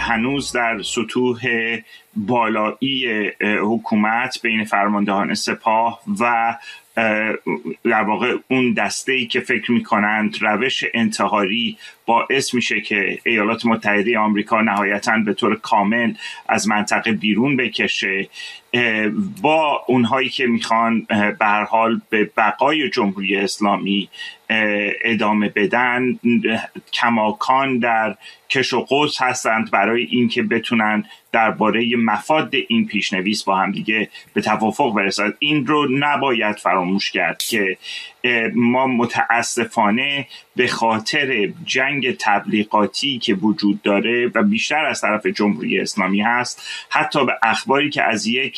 هنوز در سطوح بالایی حکومت بین فرماندهان سپاه و در واقع اون دسته‌ای که فکر می‌کنند روش انتحاری باعث میشه که ایالات متحده آمریکا نهایتاً به طور کامل از منطقه بیرون بکشه، با اونهایی که میخوان به هر حال به بقای جمهوری اسلامی ادامه بدن، کماکان در کش و قوس هستند برای اینکه بتونن درباره مفاد این پیشنویس با هم دیگه به توافق برسند. این رو نباید فراموش کرد که ما متاسفانه به خاطر جنگ تبلیغاتی که وجود داره و بیشتر از طرف جمهوری اسلامی هست، حتی به اخباری که از یک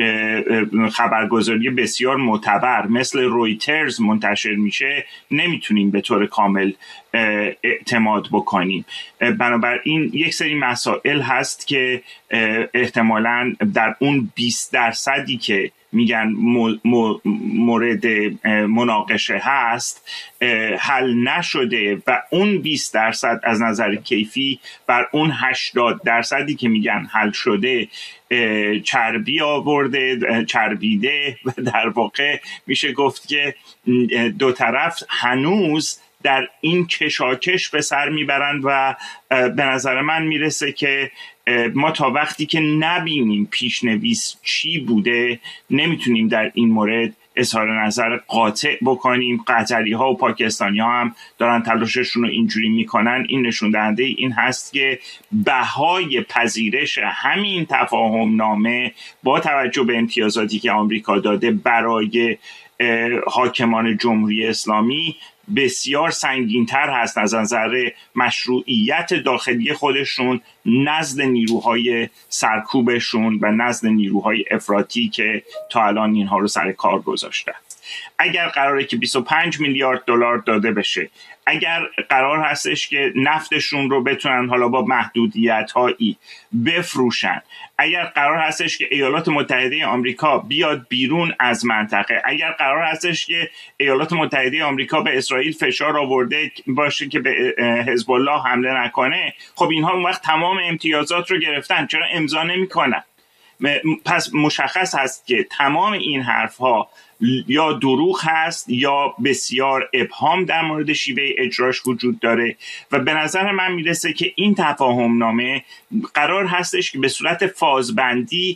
خبرگزاری بسیار معتبر مثل رویترز منتشر میشه نمیتونیم به طور کامل اعتماد بکنیم. بنابراین یک سری مسائل هست که احتمالاً در اون 20% که میگن مورد مناقشه هست حل نشده و اون 20% از نظر کیفی بر اون 80% که میگن حل شده چربی آورده، چربیده، و در واقع میشه گفت که دو طرف هنوز در این کشاکش به سر میبرند و به نظر من میرسه که ما تا وقتی که نبینیم پیشنویس چی بوده نمیتونیم در این مورد اظهار نظر قاطع بکنیم. قطری ها و پاکستانی ها هم دارن تلاششون رو اینجوری میکنن. این نشون دهنده این هست که بهای پذیرش همین تفاهم نامه با توجه به امتیازاتی که آمریکا داده برای حاکمان جمهوری اسلامی بسیار سنگین‌تر هست از نظر مشروعیت داخلی خودشون نزد نیروهای سرکوبشون و نزد نیروهای افراطی که تا الان اینها رو سر کار گذاشتن. اگر قراره که 25 میلیارد دلار داده بشه، اگر قرار هستش که نفتشون رو بتونن حالا با محدودیت‌هایی بفروشن، اگر قرار هستش که ایالات متحده آمریکا بیاد بیرون از منطقه، اگر قرار هستش که ایالات متحده آمریکا به اسرائیل فشار آورده باشه که به حزب الله حمله نکنه، خب اینها اون وقت تمام امتیازات رو گرفتن، چرا امضا نمی‌کنن؟ پس مشخص هست که تمام این حرف‌ها یا دروغ هست یا بسیار ابهام در مورد شیوه اجراش وجود داره و به نظر من میرسه که این تفاهم نامه قرار هستش که به صورت فازبندی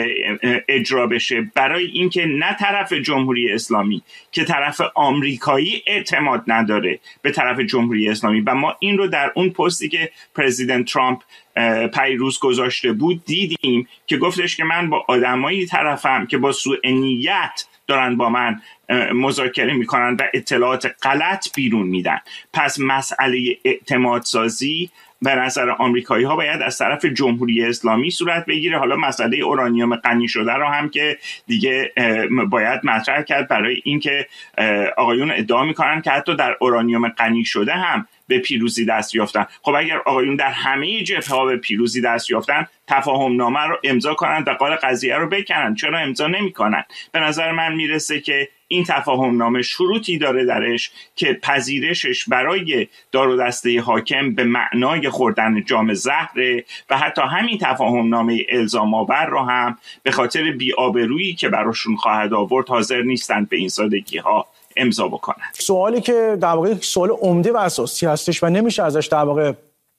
اجرا بشه برای اینکه نه طرف جمهوری اسلامی که طرف آمریکایی اعتماد نداره به طرف جمهوری اسلامی. و ما این رو در اون پستی که پرزیدنت ترامپ پیروز گذاشته بود دیدیم که گفتش که من با آدمایی طرفم که با سوء نیت دارن با من مذاکره میکنن و اطلاعات غلط بیرون میدن. پس مسئله اعتماد سازی به نظر آمریکایی ها باید از طرف جمهوری اسلامی صورت بگیره. حالا مسئله اورانیوم غنی شده رو هم که دیگه باید مطرح کرد، برای اینکه آقایون ادعا میکنن که حتی در اورانیوم غنی شده هم به پیروزی دست یافتن. خب اگر آقایون در همه جبهه‌ها به پیروزی دست یافتن، تفاهم نامه رو امضا کنن و قال قضیه رو بکنن، چرا امضا نمی‌کنن؟ به نظر من میرسه که این تفاهم نامه شروطی داره درش که پذیرشش برای دار و دسته حاکم به معنای خوردن جام زهره و حتی همین تفاهم نامه الزام آور رو هم به خاطر بی‌آبرویی که براشون خواهد آورد حاضر نیستند به این سادگی‌ها امضا بکنن. سوالی که در واقع سوال عمده و اساسی هستش و نمیشه ازش در واقع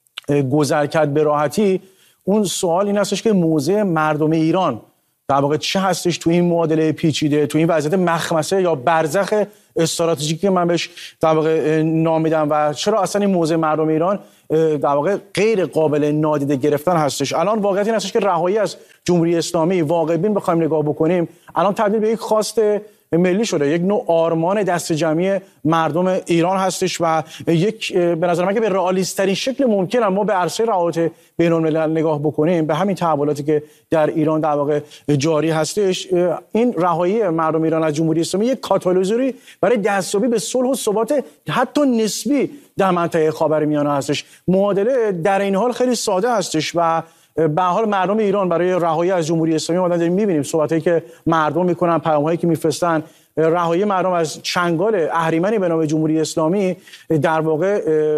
گذر کرد به راحتی، اون سوال این هستش که موضع مردم ایران در واقع چه هستش تو این معادله پیچیده، تو این وضعیت مخمسه یا برزخ استراتژیکی که من بهش در واقع نام میدم و چرا اصلا این موضع مردم ایران در واقع غیر قابل نادیده گرفتن هستش. الان واقعیت این هستش که رهایی از جمهوری اسلامی واقع بین بخوایم نگاه بکنیم الان تبدیل به یک خواست ملی شده، یک نوع آرمان دست جمعی مردم ایران هستش و یک به نظر من که به رئالیست ترین شکل ممکن ما به عرصه روابط بین الملل نگاه بکنیم، به همین تحولاتی که در ایران در واقع جاری هستش، این رهایی مردم ایران از جمهوری اسلامی یک کاتالیزوری برای دستیابی به صلح و ثبات حتی نسبی در منطقه خاورمیانه هستش. معادله در این حال خیلی ساده هستش و به حال مردم ایران برای رهایی از جمهوری اسلامی ما داریم می‌بینیم صحبتایی که مردم میکنن، پیام‌هایی که میفرستن، رهایی مردم از چنگال اهریمنی به نام جمهوری اسلامی در واقع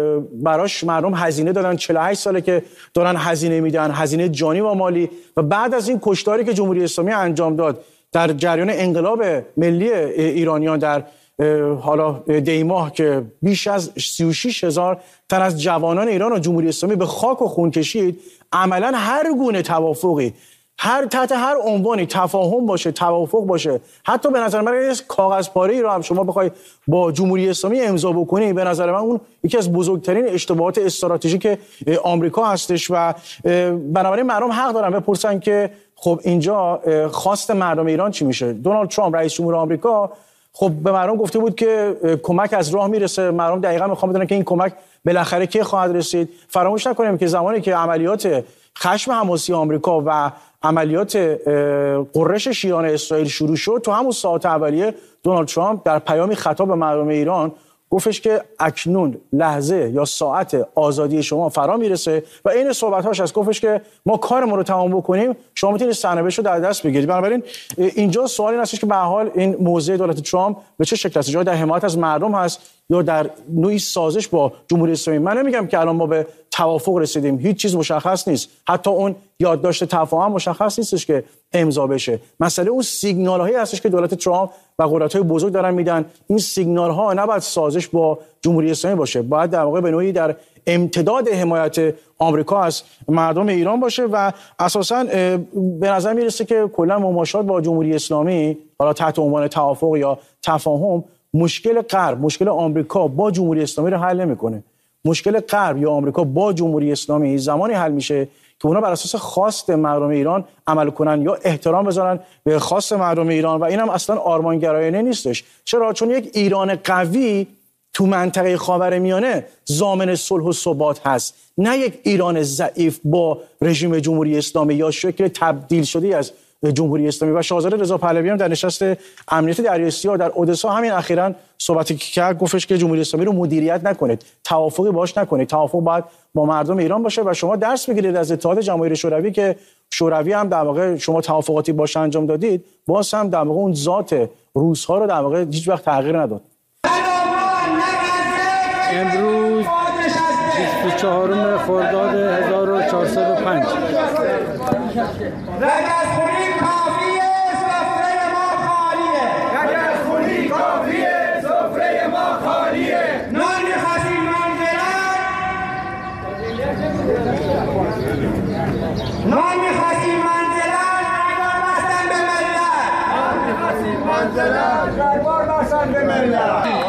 براش مردم هزینه دادن. 48 ساله که دارن هزینه میدن، هزینه جانی و مالی. و بعد از این کشتاری که جمهوری اسلامی انجام داد در جریان انقلاب ملی ایرانیان در حالا دیماه که بیش از 36,000 تن از جوانان ایران و جمهوری اسلامی به خاک و خون کشید، عملا هر گونه توافقی تحت هر عنوانی تفاهم باشه، توافق باشه، حتی به نظر من یه کاغذ پاره‌ای رو هم شما بخوای با جمهوری اسلامی امضا بکنی، به نظر من اون یکی از بزرگترین اشتباهات استراتژیک آمریکا هستش. و بنابراین مردم حق دارن بپرسن که خب اینجا خواست مردم ایران چی میشه؟ دونالد ترامپ رئیس جمهور آمریکا خب به مردم گفته بود که کمک از راه میرسه. مردم دقیقاً میخوان بدونن که این کمک بالاخره کی خواهد رسید. فراموش نکنیم که زمانی که عملیات خشم حماسی آمریکا و عملیات قررش شیران اسرائیل شروع شد، تو همون ساعت اولیه دونالد ترامپ در پیامی خطاب به مردم ایران گفتش که اکنون لحظه یا ساعت آزادی شما فرا میرسه و این صحبت‌هاش از گفتش که ما کارمون رو تمام بکنیم، شما میتونید سرنوشت رو در دست بگیرید. بنابراین اینجا سوالی این هستش که به هر حال این موضع دولت ترامپ به چه شکل است؟ جای در حمایت از مردم هست یا در نوعی سازش با جمهوری اسلامی؟ من نمیگم که الان ما به توافق رسیدیم، هیچ چیز مشخص نیست، حتی اون یادداشت تفاهم مشخص نیستش که امضا بشه. مسئله اون سیگنال‌هایی هستش که دولت ترامپ و قدرت‌های بزرگ دارن میدن. این سیگنال‌ها نباید سازش با جمهوری اسلامی باشه، باید در واقع به نوعی در امتداد حمایت آمریکا از مردم ایران باشه. و اساساً به نظر میرسه که کلا مماشات با جمهوری اسلامی حالا تحت عنوان توافق یا تفاهم مشکل غرب، مشکل آمریکا با جمهوری اسلامی رو حل نمیکنه. مشکل غرب یا آمریکا با جمهوری اسلامی زمانی حل میشه که اونا بر اساس خواست مردم ایران عمل کنن یا احترام بذارن به خواست مردم ایران. و اینم اصلا آرمانگرایانه نیستش. چرا؟ چون یک ایران قوی تو منطقه خاورمیانه ضامن صلح و ثبات هست، نه یک ایران ضعیف با رژیم جمهوری اسلامی یا شکل تبدیل شده از جمهوری اسلامی. و شاهزاده رضا پهلوی هم در نشست امنیت دریای سیاه در اودسا همین اخیراً صحبتی کرد، گفتش که جمهوری اسلامی رو مدیریت نکنید، توافقی باش نکنید، توافق باید با مردم ایران باشه. و شما درس بگیرید از اتحاد جماهیر شوروی که شوروی هم در واقع شما توافقاتی باش انجام دادید، باز هم در واقع اون ذات روس‌ها رو در واقع هیچ وقت تغییر نداد. امروز 24 خرداد 1405 دربار بستن به ملت.